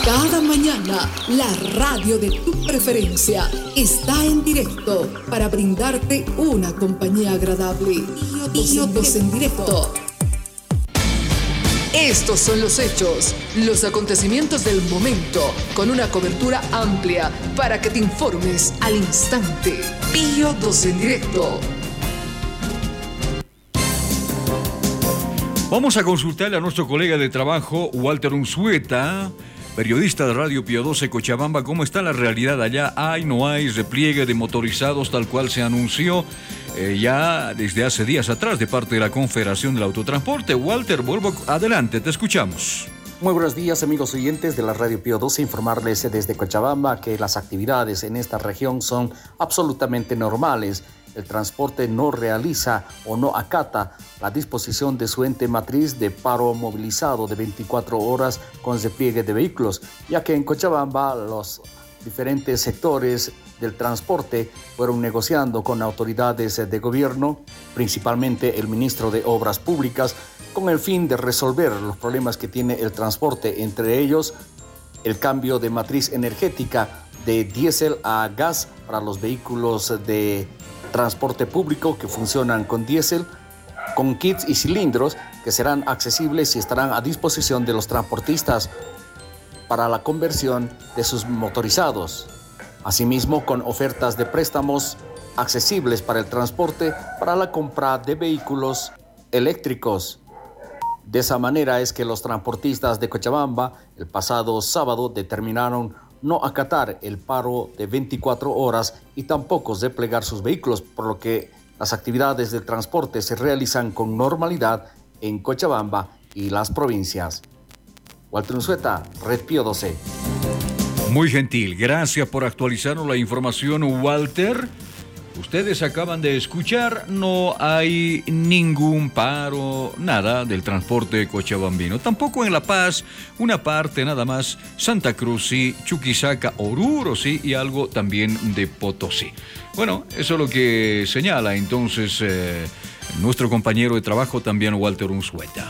Cada mañana, la radio de tu preferencia está en directo para brindarte una compañía agradable. Pío en directo. Estos son los hechos, los acontecimientos del momento, con una cobertura amplia para que te informes al instante. Pío en directo. Vamos a consultarle a nuestro colega de trabajo, Walter Unzueta, periodista de Radio Pío 12 Cochabamba, cómo está la realidad allá. ¿Hay, no hay repliegue de motorizados tal cual se anunció ya desde hace días atrás de parte de la Confederación del Autotransporte? Walter, vuelvo adelante, te escuchamos. Muy buenos días, amigos oyentes de la Radio Pío 12. Informarles desde Cochabamba que las actividades en esta región son absolutamente normales. El transporte no realiza o no acata la disposición de su ente matriz de paro movilizado de 24 horas con despliegue de vehículos, ya que en Cochabamba los diferentes sectores del transporte fueron negociando con autoridades de gobierno, principalmente el ministro de Obras Públicas, con el fin de resolver los problemas que tiene el transporte, entre ellos el cambio de matriz energética de diésel a gas para los vehículos de transporte público que funcionan con diésel, con kits y cilindros que serán accesibles y estarán a disposición de los transportistas para la conversión de sus motorizados. Asimismo, con ofertas de préstamos accesibles para el transporte para la compra de vehículos eléctricos. De esa manera es que los transportistas de Cochabamba el pasado sábado determinaron no acatar el paro de 24 horas y tampoco desplegar sus vehículos, por lo que las actividades de transporte se realizan con normalidad en Cochabamba y las provincias. Walter Unzueta, Red Pío 12. Muy gentil, gracias por actualizarnos la información, Walter. Ustedes acaban de escuchar, no hay ningún paro, nada del transporte cochabambino. Tampoco en La Paz, una parte nada más, Santa Cruz sí, Chuquisaca, Oruro sí y algo también de Potosí. Bueno, eso es lo que señala entonces nuestro compañero de trabajo también, Walter Unzueta.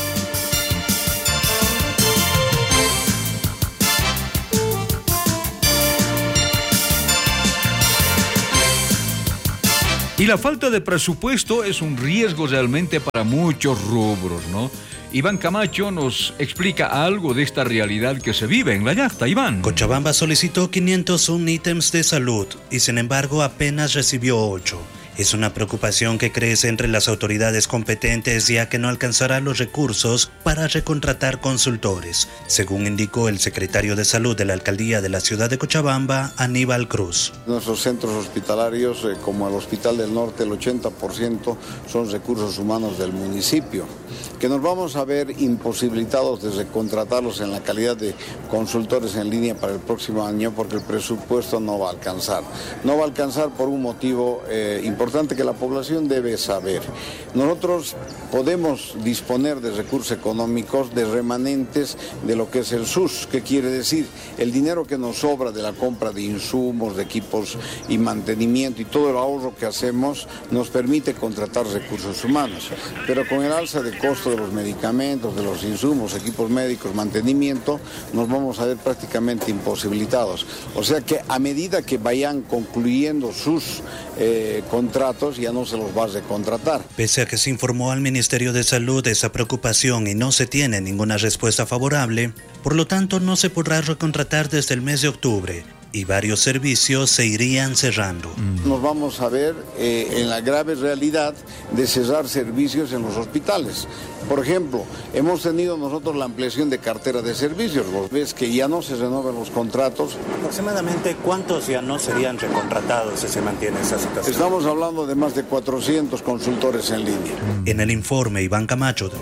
Y la falta de presupuesto es un riesgo realmente para muchos rubros, ¿no? Iván Camacho nos explica algo de esta realidad que se vive en la Yacta. Iván. Cochabamba solicitó 501 ítems de salud y sin embargo apenas recibió 8. Es una preocupación que crece entre las autoridades competentes, ya que no alcanzará los recursos para recontratar consultores, según indicó el secretario de Salud de la Alcaldía de la ciudad de Cochabamba, Aníbal Cruz. Nuestros centros hospitalarios, como el Hospital del Norte, el 80% son recursos humanos del municipio, que nos vamos a ver imposibilitados de recontratarlos en la calidad de consultores en línea para el próximo año, porque el presupuesto no va a alcanzar. No va a alcanzar por un motivo importante que la población debe saber. Nosotros podemos disponer de recursos económicos, de remanentes de lo que es el SUS, que quiere decir el dinero que nos sobra de la compra de insumos, de equipos y mantenimiento y todo el ahorro que hacemos nos permite contratar recursos humanos. Pero con el alza de costo de los medicamentos, de los insumos, equipos médicos, mantenimiento, nos vamos a ver prácticamente imposibilitados. O sea que a medida que vayan concluyendo sus contratos, ya no se los va a recontratar. Pese a que se informó al Ministerio de Salud de esa preocupación y no se tiene ninguna respuesta favorable, por lo tanto no se podrá recontratar desde el mes de octubre y varios servicios se irían cerrando. Nos vamos a ver en la grave realidad de cerrar servicios en los hospitales. Por ejemplo, hemos tenido nosotros la ampliación de cartera de servicios. Vos ves que ya no se renuevan los contratos. Aproximadamente, ¿cuántos ya no serían recontratados si se mantiene esa situación? Estamos hablando de más de 400 consultores en línea. En el informe, Iván Camacho.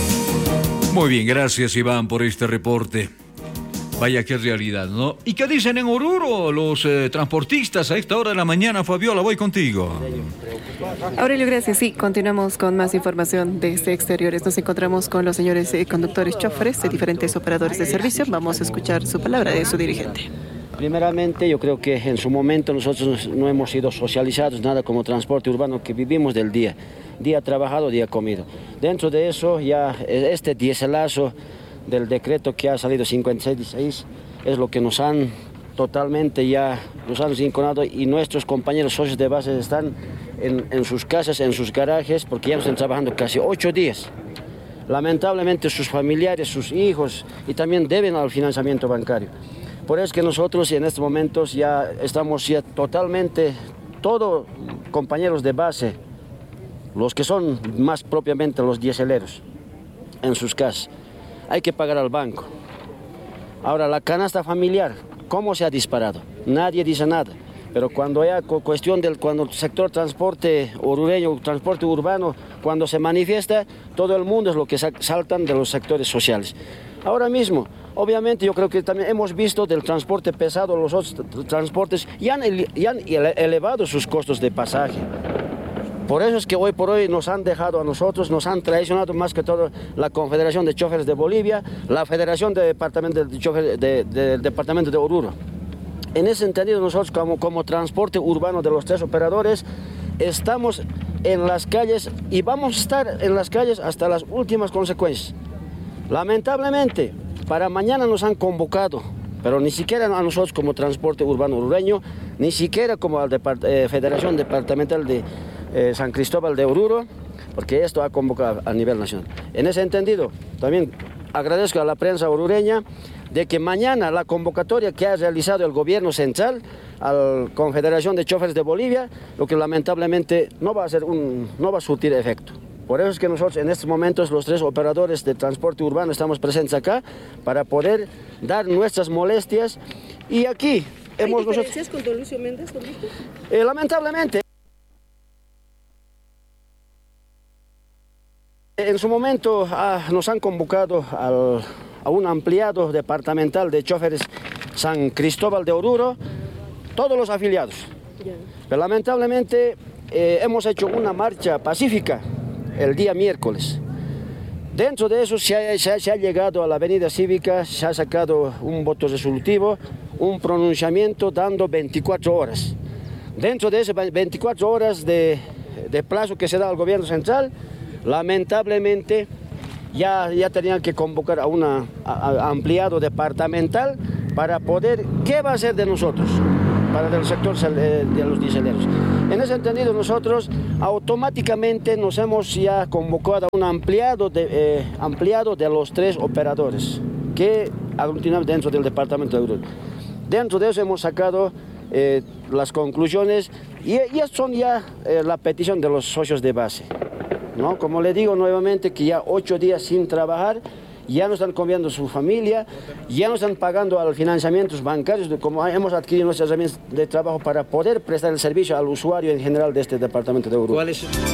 Muy bien, gracias Iván por este reporte. Vaya qué realidad, ¿no? ¿Y qué dicen en Oruro los transportistas a esta hora de la mañana? Fabiola, voy contigo. Aurelio, gracias. Sí, continuamos con más información desde exteriores. Nos encontramos con los señores conductores, choferes de diferentes operadores de servicio. Vamos a escuchar su palabra de su dirigente. Primeramente, yo creo que en su momento nosotros no hemos sido socializados nada como transporte urbano, que vivimos del día trabajado, día comido. Dentro de eso, ya este diéselazo del decreto que ha salido 56, es lo que nos han totalmente ya, nos han sinconado, y nuestros compañeros socios de base están en sus casas, en sus garajes, porque ya no están trabajando casi 8 días. Lamentablemente sus familiares, sus hijos, y también deben al financiamiento bancario. Por eso es que nosotros en estos momentos ya estamos ya totalmente, todos compañeros de base, los que son más propiamente los dieseleros, en sus casas. Hay que pagar al banco. Ahora, la canasta familiar, ¿cómo se ha disparado? Nadie dice nada. Pero cuando hay cuestión cuando el sector transporte orureño, transporte urbano, cuando se manifiesta, todo el mundo es lo que saltan de los sectores sociales. Ahora mismo, obviamente yo creo que también hemos visto del transporte pesado, los otros transportes, y han elevado sus costos de pasaje. Por eso es que hoy por hoy nos han dejado a nosotros, nos han traicionado más que todo la Confederación de Choferes de Bolivia, la Federación de Departamento de Choferes del Departamento de Oruro. En ese entendido, nosotros como transporte urbano de los 3 operadores, estamos en las calles y vamos a estar en las calles hasta las últimas consecuencias. Lamentablemente, para mañana nos han convocado, pero ni siquiera a nosotros como transporte urbano orureño, ni siquiera como a la Federación Departamental de San Cristóbal de Oruro, porque esto ha convocado a nivel nacional. En ese entendido, también agradezco a la prensa orureña de que mañana la convocatoria que ha realizado el gobierno central a la Confederación de Choferes de Bolivia, lo que lamentablemente no va a surtir efecto. Por eso es que nosotros en estos momentos los 3 operadores de transporte urbano estamos presentes acá para poder dar nuestras molestias, y aquí hemos... ¿Hay diferencias con don Lucio Méndez? Lamentablemente. En su momento nos han convocado a un ampliado departamental de choferes San Cristóbal de Oruro, todos los afiliados. Pero lamentablemente hemos hecho una marcha pacífica el día miércoles. Dentro de eso se ha llegado a la avenida cívica, se ha sacado un voto resolutivo, un pronunciamiento dando 24 horas. Dentro de esas 24 horas de plazo que se da al gobierno central, lamentablemente ya tenían que convocar a un ampliado departamental para poder, ¿qué va a hacer de nosotros? Para el sector de los dieseleros. En ese entendido, nosotros automáticamente nos hemos ya convocado a un ampliado de los 3 operadores que aglutinamos dentro del departamento de Oruro. Dentro de eso hemos sacado las conclusiones y son ya la petición de los socios de base. ¿No? Como le digo nuevamente, que ya 8 días sin trabajar, ya no están comiendo su familia, ya no están pagando a los financiamientos bancarios, como hemos adquirido nuestras herramientas de trabajo para poder prestar el servicio al usuario en general de este departamento de Oruro.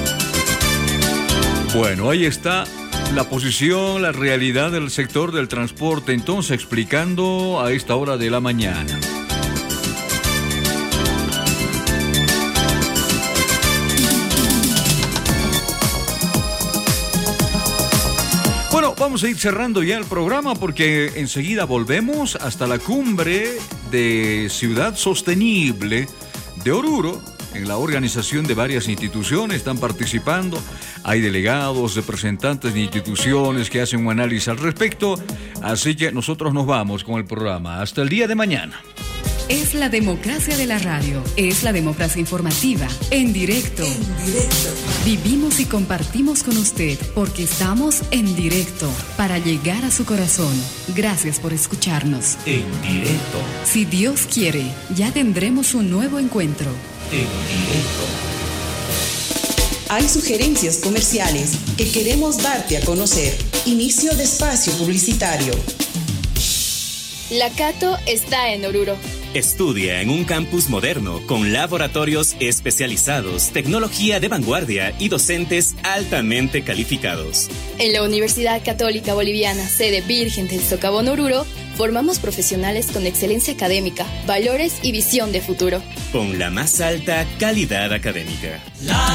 Bueno, ahí está la posición, la realidad del sector del transporte, entonces explicando a esta hora de la mañana. Bueno, vamos a ir cerrando ya el programa porque enseguida volvemos hasta la cumbre de Ciudad Sostenible de Oruro. En la organización de varias instituciones están participando. Hay delegados, representantes de instituciones que hacen un análisis al respecto. Así que nosotros nos vamos con el programa. Hasta el día de mañana. Es la democracia de la radio. Es la democracia informativa. En directo. Vivimos y compartimos con usted porque estamos en directo para llegar a su corazón. Gracias por escucharnos. En directo. Si Dios quiere, ya tendremos un nuevo encuentro. En directo. Hay sugerencias comerciales que queremos darte a conocer. Inicio de espacio publicitario. La Cato está en Oruro. Estudia en un campus moderno con laboratorios especializados, tecnología de vanguardia y docentes altamente calificados. En la Universidad Católica Boliviana, sede Virgen del Socavón Oruro, formamos profesionales con excelencia académica, valores y visión de futuro. Con la más alta calidad académica.